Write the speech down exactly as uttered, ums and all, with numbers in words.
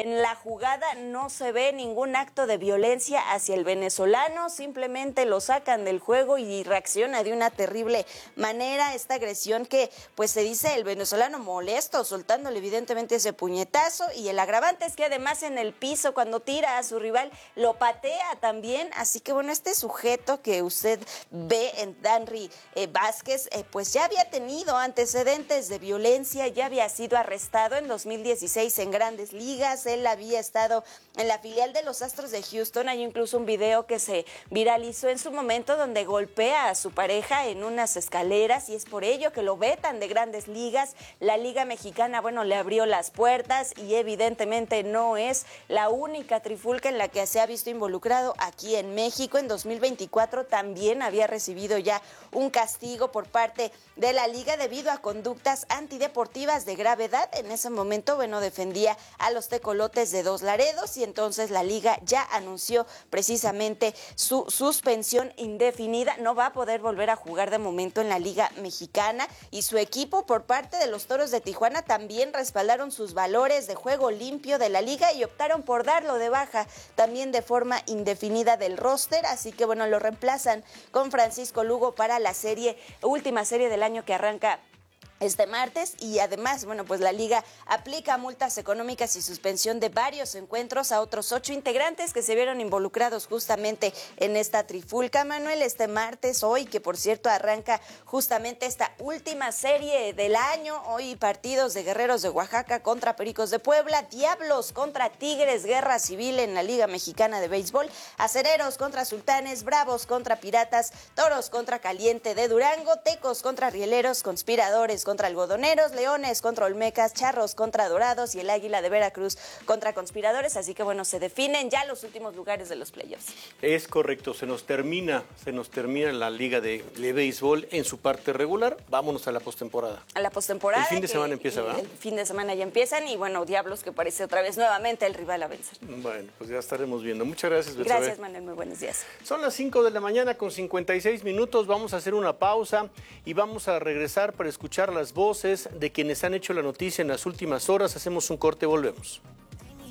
En la jugada no se ve ningún acto de violencia hacia el venezolano, simplemente lo sacan del juego y reacciona de una terrible manera. Esta agresión que pues se dice el venezolano molesto, soltándole evidentemente ese puñetazo, y el agravante es que además en el piso cuando tira a su rival lo patea también. Así que bueno, este sujeto que usted ve en Danry eh, Vázquez, eh, pues ya había tenido antecedentes de violencia, ya había sido arrestado en dos mil dieciséis en Grandes Ligas. Él había estado en la filial de los Astros de Houston. Hay incluso un video que se viralizó en su momento donde golpea a su pareja en unas escaleras, y es por ello que lo vetan de Grandes Ligas. La Liga Mexicana, bueno, le abrió las puertas, y evidentemente no es la única trifulca en la que se ha visto involucrado aquí en México. En dos mil veinticuatro también había recibido ya un castigo por parte de la Liga debido a conductas antideportivas de gravedad. En ese momento, bueno, defendía a los tecolotes de Dos Laredos, y entonces la Liga ya anunció precisamente su suspensión indefinida. No va a poder volver a jugar de momento en la Liga Mexicana, y su equipo, por parte de los Toros de Tijuana, también respaldaron sus valores de juego limpio de la Liga y optaron por darlo de baja también de forma indefinida del roster. Así que bueno, lo reemplazan con Francisco Lugo para la serie, última serie del año que arranca este martes. Y además, bueno, pues la Liga aplica multas económicas y suspensión de varios encuentros a otros ocho integrantes que se vieron involucrados justamente en esta trifulca. Manuel, este martes, hoy, que por cierto arranca justamente esta última serie del año, hoy partidos de Guerreros de Oaxaca contra Pericos de Puebla, Diablos contra Tigres, guerra civil en la Liga Mexicana de Béisbol, Acereros contra Sultanes, Bravos contra Piratas, Toros contra Caliente de Durango, Tecos contra Rieleros, Conspiradores contra Algodoneros, Leones contra Olmecas, Charros contra Dorados y el Águila de Veracruz contra Conspiradores. Así que bueno, se definen ya los últimos lugares de los playoffs. Es correcto, se nos termina, se nos termina la Liga de, de Béisbol en su parte regular. Vámonos a la postemporada. A la postemporada. El fin de que, semana empieza, ¿verdad? El fin de semana ya empiezan, y bueno, Diablos que parece otra vez nuevamente el rival a vencer. Bueno, pues ya estaremos viendo. Muchas gracias, Betsabe. Gracias, Manuel, muy buenos días. Son las cinco de la mañana con cincuenta y seis minutos. Vamos a hacer una pausa y vamos a regresar para escuchar las voces de quienes han hecho la noticia en las últimas horas. Hacemos un corte y volvemos.